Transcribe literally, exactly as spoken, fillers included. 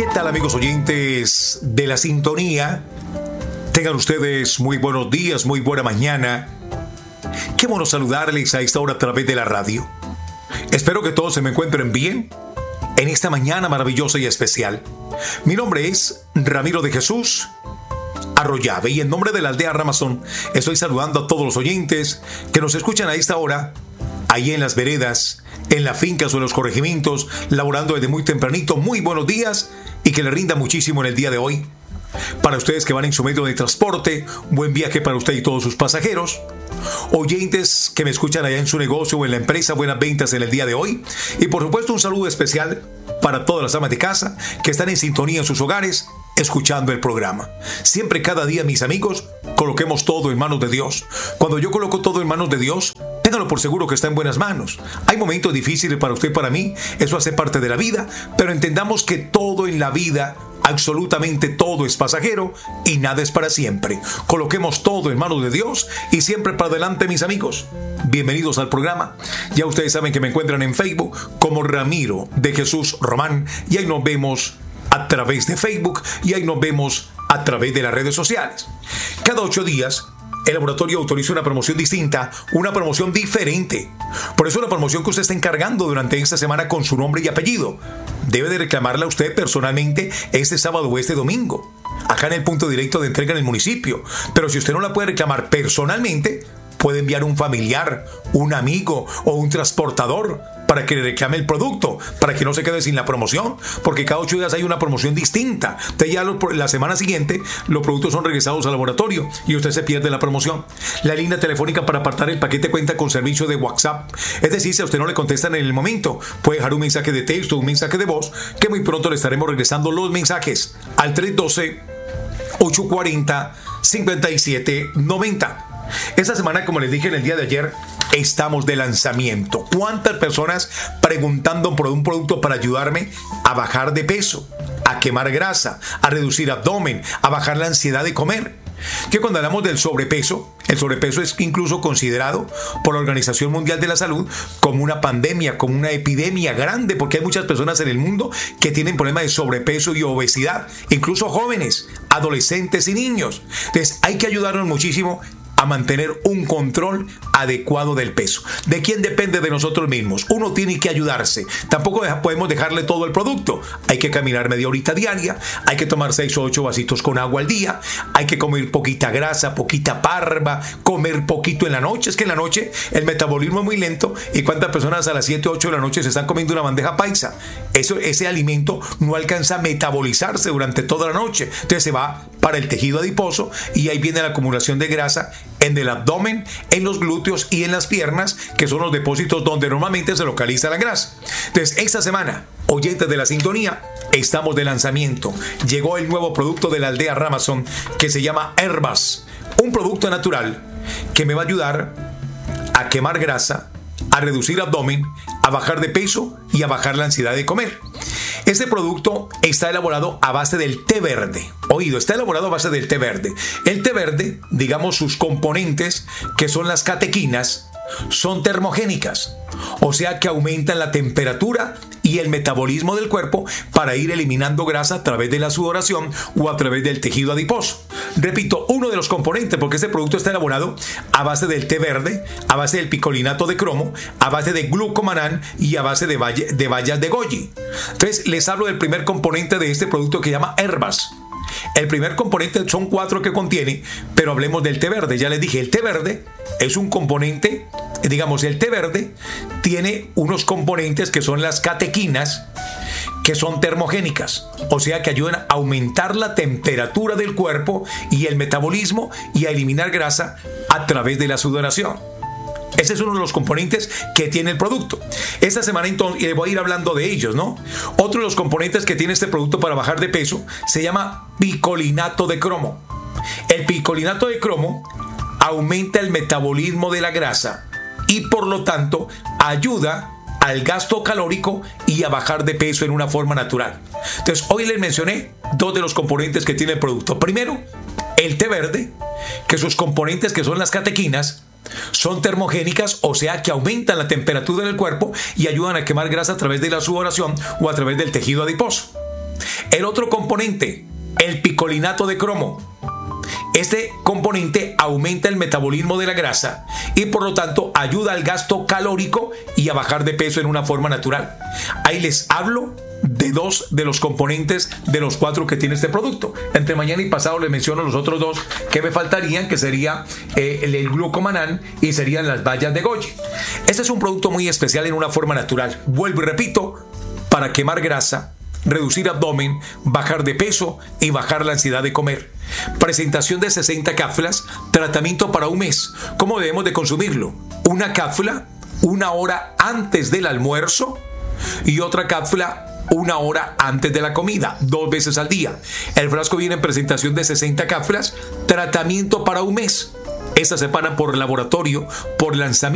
tal, amigos oyentes de la sintonía? Tengan ustedes muy buenos días, muy buena mañana. Qué bueno saludarles a esta hora a través de la radio. Espero que todos se me encuentren bien en esta mañana maravillosa y especial. Mi nombre es Ramiro de Jesús Arroyave y en nombre de la aldea Ramazón estoy saludando a todos los oyentes que nos escuchan a esta hora, ahí en las veredas, en las fincas o en los corregimientos, laborando desde muy tempranito. Muy buenos días y que le rinda muchísimo en el día de hoy. Para ustedes que van en su medio de transporte, buen viaje para usted y todos sus pasajeros. Oyentes que me escuchan allá en su negocio o en la empresa, buenas ventas en el día de hoy. Y por supuesto un saludo especial para todas las amas de casa que están en sintonía en sus hogares, escuchando el programa. Siempre, cada día, mis amigos, coloquemos todo en manos de Dios. Cuando yo coloco todo en manos de Dios, téngalo por seguro que está en buenas manos. Hay momentos difíciles para usted y para mí, eso hace parte de la vida, pero entendamos que todo en la vida, absolutamente todo, es pasajero y nada es para siempre. Coloquemos todo en manos de Dios y siempre para adelante, mis amigos. Bienvenidos al programa. Ya ustedes saben que me encuentran en Facebook como Ramiro de Jesús Román y ahí nos vemos a través de Facebook y ahí nos vemos a través de las redes sociales. Cada ocho días el laboratorio autoriza una promoción distinta, una promoción diferente. Por eso la promoción que usted está encargando durante esta semana con su nombre y apellido debe de reclamarla usted personalmente este sábado o este domingo, acá en el punto directo de entrega en el municipio. Pero si usted no la puede reclamar personalmente, puede enviar un familiar, un amigo o un transportador para que le reclame el producto, para que no se quede sin la promoción, porque cada ocho días hay una promoción distinta. Entonces ya la semana siguiente los productos son regresados al laboratorio y usted se pierde la promoción. La línea telefónica para apartar el paquete cuenta con servicio de WhatsApp. Es decir, si a usted no le contestan en el momento, puede dejar un mensaje de texto o un mensaje de voz, que muy pronto le estaremos regresando los mensajes al tres uno dos, ocho cuatro cero, cinco siete nueve cero. Esta semana, como les dije en el día de ayer, estamos de lanzamiento. ¿Cuántas personas preguntando por un producto para ayudarme a bajar de peso, a quemar grasa, a reducir abdomen, a bajar la ansiedad de comer? Que cuando hablamos del sobrepeso, el sobrepeso es incluso considerado por la Organización Mundial de la Salud como una pandemia, como una epidemia grande, porque hay muchas personas en el mundo que tienen problemas de sobrepeso y obesidad, incluso jóvenes, adolescentes y niños. Entonces hay que ayudarnos muchísimo a mantener un control adecuado del peso. ¿De quién depende? De nosotros mismos. Uno tiene que ayudarse. Tampoco podemos dejarle todo el producto. Hay que caminar media horita diaria, hay que tomar seis o ocho vasitos con agua al día, hay que comer poquita grasa, poquita parva, comer poquito en la noche. Es que en la noche el metabolismo es muy lento y cuántas personas a las siete o ocho de la noche se están comiendo una bandeja paisa. Eso, ese alimento no alcanza a metabolizarse durante toda la noche. Entonces se va para el tejido adiposo y ahí viene la acumulación de grasa en el abdomen, en los glúteos y en las piernas, que son los depósitos donde normalmente se localiza la grasa. Entonces, esta semana, oyentes de la sintonía, estamos de lanzamiento. Llegó el nuevo producto de la aldea Ramazón que se llama Herbas, un producto natural que me va a ayudar a quemar grasa, a reducir abdomen, a bajar de peso y a bajar la ansiedad de comer. Este producto está elaborado a base del té verde. Oído, está elaborado a base del té verde. El té verde, digamos, sus componentes, que son las catequinas, son termogénicas, o sea que aumentan la temperatura y el metabolismo del cuerpo para ir eliminando grasa a través de la sudoración o a través del tejido adiposo. Repito, uno de los componentes, porque este producto está elaborado a base del té verde, a base del picolinato de cromo, a base de glucomanán y a base de, valle, de bayas de goji. Entonces les hablo del primer componente de este producto que se llama Herbas. El primer componente son cuatro que contiene, pero hablemos del té verde. Ya les dije, el té verde es un componente, digamos, el té verde tiene unos componentes que son las catequinas, que son termogénicas, o sea que ayudan a aumentar la temperatura del cuerpo y el metabolismo y a eliminar grasa a través de la sudoración. Ese es uno de los componentes que tiene el producto. Esta semana entonces voy a ir hablando de ellos, ¿no? Otro de los componentes que tiene este producto para bajar de peso se llama picolinato de cromo. El picolinato de cromo aumenta el metabolismo de la grasa y por lo tanto ayuda al gasto calórico y a bajar de peso en una forma natural. Entonces hoy les mencioné dos de los componentes que tiene el producto. Primero, el té verde, que sus componentes, que son las catequinas, son termogénicas, o sea que aumentan la temperatura del cuerpo y ayudan a quemar grasa a través de la sudoración o a través del tejido adiposo. El otro componente, el picolinato de cromo. Este componente aumenta el metabolismo de la grasa y por lo tanto ayuda al gasto calórico y a bajar de peso en una forma natural. Ahí les hablo de dos de los componentes de los cuatro que tiene este producto. Entre mañana y pasado les menciono los otros dos que me faltarían, que sería eh, el, el glucomanán y serían las bayas de goji. Este es un producto muy especial en una forma natural. Vuelvo y repito, para quemar grasa, reducir abdomen, bajar de peso y bajar la ansiedad de comer. Presentación de sesenta cápsulas, tratamiento para un mes. ¿Cómo debemos de consumirlo? Una cápsula una hora antes del almuerzo y otra cápsula una hora antes de la comida, dos veces al día. El frasco viene en presentación de sesenta cápsulas, tratamiento para un mes. Estas se paran por laboratorio, por lanzamiento.